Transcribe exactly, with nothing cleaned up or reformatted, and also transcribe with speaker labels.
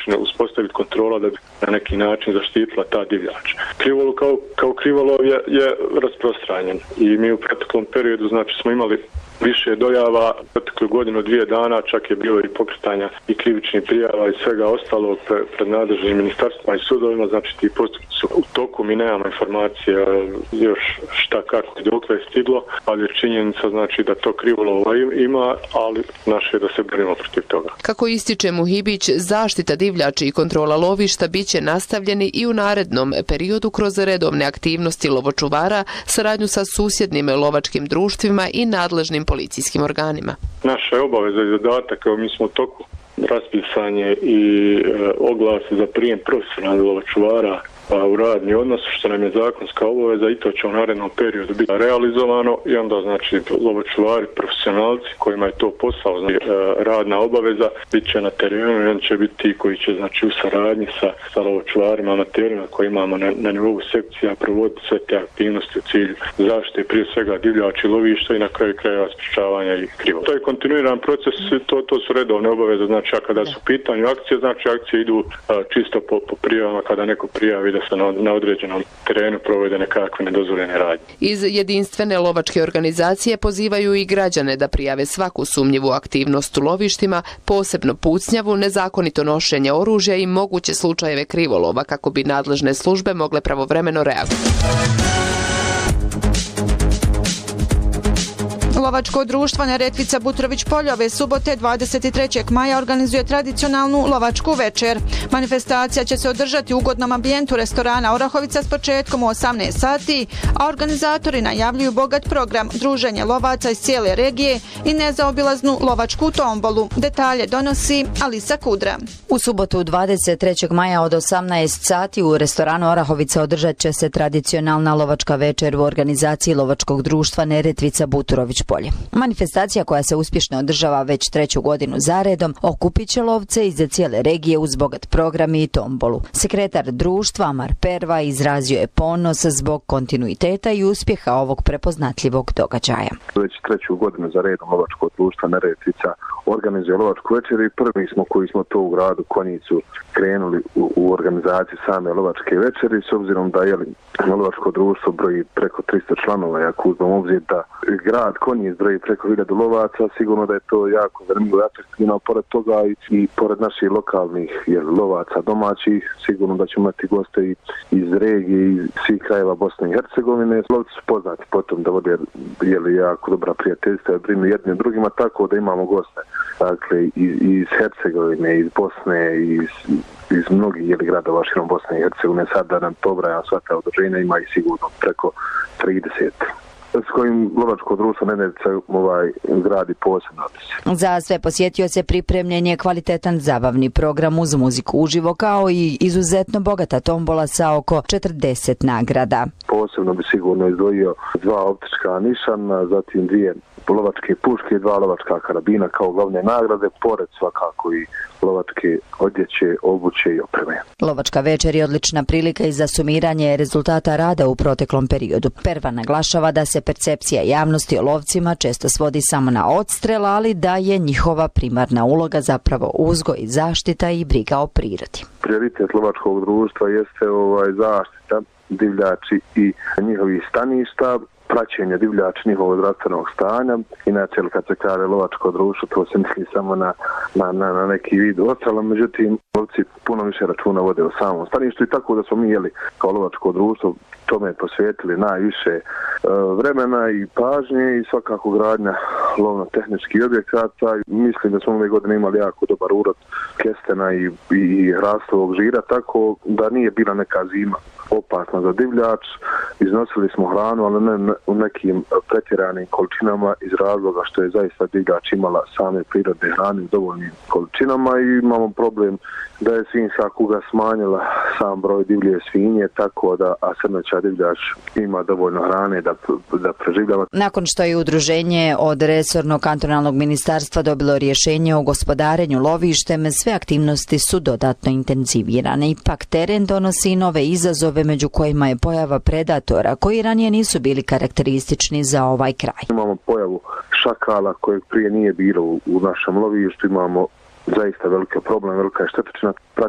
Speaker 1: način uspostaviti kontrola da bi na neki način zaštitila ta divljač. Krivolov kao, kao krivolov je, je rasprostranjen i mi u proteklom periodu znači smo imali više dojava, proteklu godinu, dvije dana, čak je bilo i pokretanja i krivičnih prijava i svega ostalog pre, pred nadležnim ministarstvima i sudovima, znači ti postupci su u toku, mi nemamo informacije još šta kako i dokle je stiglo, ali je činjenica znači da to krivolova ima, ali naše je da se borimo protiv toga.
Speaker 2: Kako ističe Muhibić, zaštita divljači i kontrola lovišta biće nastavljeni i u narednom periodu kroz redovne aktivnosti lovočuvara, saradnju sa susjednim lovačkim društvima i nadležnim policijskim organima.
Speaker 1: Naša je obaveza i zadatak, evo mi smo u toku raspisanje i e, oglase za prijem profesionalnih lovočuvara u radni odnos, što nam je zakonska obaveza i to će u narednom periodu biti realizovano i onda znači lovočuvari, profesionalci kojima je to posao, znači radna obaveza, bit će na terenu i on će biti ti koji će znači u saradnji sa, sa lovočuvarima, amaterima koji imamo na, na nivou sekcija provoditi sve te aktivnosti u cilju zaštite prije svega divljači, lovišta i na kraju krajeva sprečavanja i krivolova. To je kontinuiran proces, to, to su redovne obaveze, znači a kada su u pitanju akcije, znači akcije idu a, čisto po, po prijavama kada neko prijavi da se na, na određenom terenu provode nekakve nedozvoljene radnje.
Speaker 2: Iz jedinstvene lovačke organizacije pozivaju i građane da prijave svaku sumnjivu aktivnost u lovištima, posebno pucnjavu, nezakonito nošenje oružja i moguće slučajeve krivolova kako bi nadležne službe mogle pravovremeno reagovati.
Speaker 3: Lovačko društvo Neretvica Butrović Polje ove subote dvadeset trećeg maja organizuje tradicionalnu lovačku večer. Manifestacija će se održati u ugodnom ambijentu restorana Orahovica s početkom u osamnaest sati, a organizatori najavljuju bogat program, druženje lovaca iz cijele regije i nezaobilaznu lovačku tombolu. Detalje donosi Alisa Kudra.
Speaker 4: U subotu dvadeset trećeg maja od osamnaest sati u restoranu Orahovica održat će se tradicionalna lovačka večer u organizaciji Lovačkog društva Neretvica Butrović Polje. Manifestacija koja se uspješno održava već treću godinu zaredom okupit će lovce iz cijele regije uz bogat program i tombolu. Sekretar društva Amar Perva izrazio je ponos zbog kontinuiteta i uspjeha ovog prepoznatljivog događaja.
Speaker 5: Već treću godinu zaredom Lovačko društva Neretvica organizuje lovačku večer i prvi smo koji smo to u gradu Konjicu krenuli u, u organizaciji same lovačke večeri, s obzirom da je lovačko društvo broji preko tristo članova, ako uzmemo obzir da grad Konjic broji preko hiljadu lovaca, sigurno da je to jako zanimljivo i atraktivno, pored toga i, i pored naših lokalnih jer, lovaca domaćih, sigurno da ćemo imati goste i, iz regije i svih krajeva Bosne i Hercegovine. Lovci su poznati potom da vode jeli, jako dobra prijateljstva, brinu jednim drugima, tako da imamo goste. Dakle, iz, iz Hercegovine, iz Bosne, iz, iz mnogih jeli, gradova širom Bosne i Hercegovine. Sad da nam pobrajam sva ta udruženja, ima i sigurno preko trideset. S kojim Lovačko društvo Neretvica ovaj, gradi posebno odnose.
Speaker 4: Za sve posjetioce pripremljen je kvalitetan zabavni program uz muziku uživo kao i izuzetno bogata tombola sa oko četrdeset nagrada.
Speaker 5: Posebno bi sigurno izdvojio dva optička nišana, zatim dvije lovačke puške i dva lovačka karabina kao glavne nagrade, pored svakako i lovačke odjeće, obuće i opreme.
Speaker 4: Lovačka večer je odlična prilika i za sumiranje rezultata rada u proteklom periodu. Perva naglašava da se percepcija javnosti o lovcima često svodi samo na odstrel, ali da je njihova primarna uloga zapravo uzgoj, zaštita i briga o prirodi.
Speaker 5: Prioritet lovačkog društva jeste ovaj zaštita divljači i njihovih staništa, praćenje divljača njihovog zdravstvenog stanja. Inače, kad se kaže lovačko društvo, to se misli samo na, na, na, na neki vid odstrela, međutim, lovci puno više računa vode o samom staništu i tako da smo mi jeli kao lovačko društvo tome posvetili najviše e, vremena i pažnje i svakako gradnja lovno-tehničkih objekata. Mislim da smo ove godine imali jako dobar urod kestena i, i hrastovog žira, tako da nije bila neka zima opasna za divljač. Iznosili smo hranu, ali ne u nekim pretjeranim količinama iz razloga što je zaista divljač imala same prirodne hrane u dovoljnim količinama i imamo problem da je svinjska kuga smanjila sam broj divlje svinje, tako da a srneća divljač ima dovoljno hrane da, da preživljava.
Speaker 4: Nakon što je udruženje od resornog kantonalnog ministarstva dobilo rješenje o gospodarenju lovištem, sve aktivnosti su dodatno intenzivirane. Ipak teren donosi nove izazove, među kojima je pojava predatora koji ranije nisu bili karakteristični za ovaj kraj.
Speaker 5: Imamo pojavu šakala kojeg prije nije bilo u, u našem lovištu, imamo zaista velike problem, velika je štetočina.